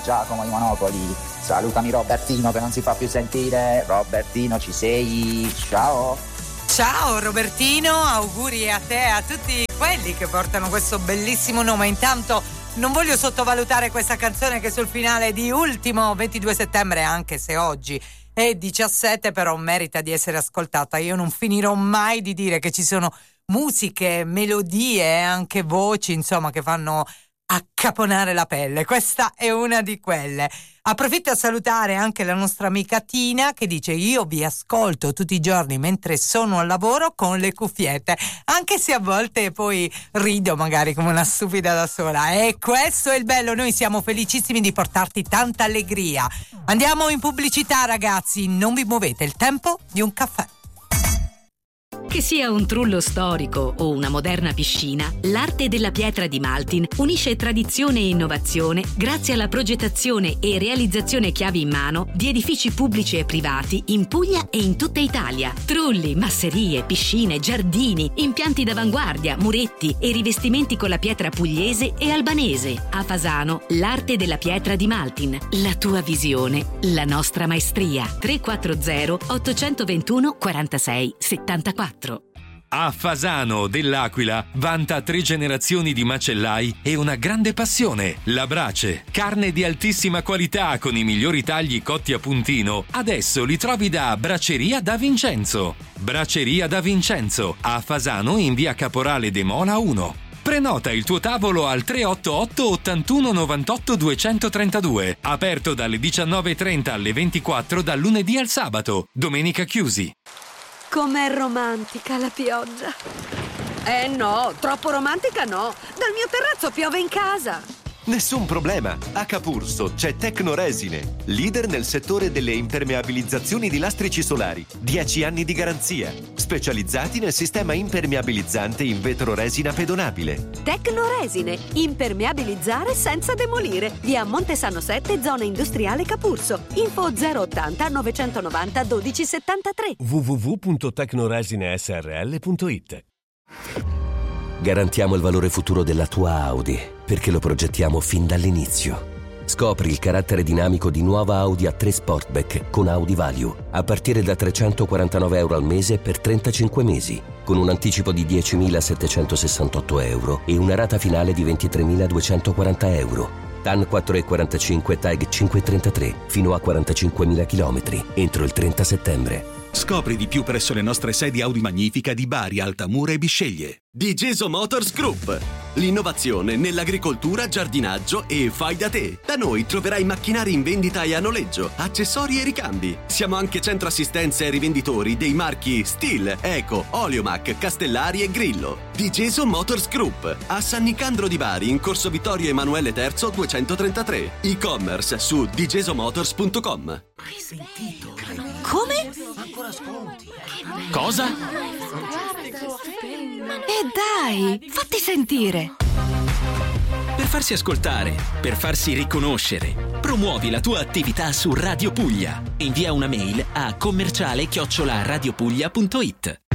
Giacomo di Monopoli. Salutami Robertino che non si fa più sentire. Robertino, ci sei? Ciao. Ciao Robertino, auguri a te e a tutti quelli che portano questo bellissimo nome. Intanto non voglio sottovalutare questa canzone che sul finale di Ultimo 22 settembre, anche se oggi è 17, però merita di essere ascoltata. Io non finirò mai di dire che ci sono musiche, melodie e anche voci, insomma, che fanno accaponare la pelle. Questa è una di quelle. Approfitto a salutare anche la nostra amica Tina che dice: io vi ascolto tutti i giorni mentre sono al lavoro con le cuffiette, anche se a volte poi rido magari come una stupida da sola, e questo è il bello. Noi siamo felicissimi di portarti tanta allegria. Andiamo in pubblicità, ragazzi, non vi muovete, il tempo di un caffè. Che sia un trullo storico o una moderna piscina, l'arte della pietra di Maltin unisce tradizione e innovazione grazie alla progettazione e realizzazione chiavi in mano di edifici pubblici e privati in Puglia e in tutta Italia. Trulli, masserie, piscine, giardini, impianti d'avanguardia, muretti e rivestimenti con la pietra pugliese e albanese. A Fasano, l'arte della pietra di Maltin. La tua visione, la nostra maestria. 340 821 46 74. A Fasano dell'Aquila vanta 3 generazioni di macellai e una grande passione, la brace. Carne di altissima qualità con i migliori tagli cotti a puntino. Adesso li trovi da Braceria da Vincenzo. Braceria da Vincenzo, a Fasano in via Caporale de Mola 1. Prenota il tuo tavolo al 388 81 98 232. Aperto dalle 19.30 alle 24 dal lunedì al sabato. Domenica chiusi. Com'è romantica la pioggia. No, troppo romantica no. Dal mio terrazzo piove in casa. Nessun problema. A Capurso c'è Tecnoresine, leader nel settore delle impermeabilizzazioni di lastrici solari. 10 anni di garanzia. Specializzati nel sistema impermeabilizzante in vetroresina pedonabile. Tecnoresine, impermeabilizzare senza demolire. Via Montesano 7, zona industriale Capurso. Info 080 990 1273. www.tecnoresinesrl.it. Garantiamo il valore futuro della tua Audi, perché lo progettiamo fin dall'inizio. Scopri il carattere dinamico di nuova Audi A3 Sportback con Audi Value, a partire da €349 al mese per 35 mesi, con un anticipo di €10.768 e una rata finale di €23.240. TAN 4,45 TAG 5,33, fino a 45.000 km, entro il 30 settembre. Scopri di più presso le nostre sedi Audi Magnifica di Bari, Altamura e Bisceglie. Digeso Motors Group. L'innovazione nell'agricoltura, giardinaggio e fai da te. Da noi troverai macchinari in vendita e a noleggio, accessori e ricambi. Siamo anche centro assistenza e rivenditori dei marchi Stihl, Eco, Oleomac, Castellari e Grillo. Digeso Motors Group. A San Nicandro di Bari, in corso Vittorio Emanuele III 233. E-commerce su digesomotors.com. Hai sentito? Come? Ancora sconti. Cosa? Dai, fatti sentire. Per farsi ascoltare, per farsi riconoscere, promuovi la tua attività su Radio Puglia. Invia una mail a commerciale@radiopuglia.it.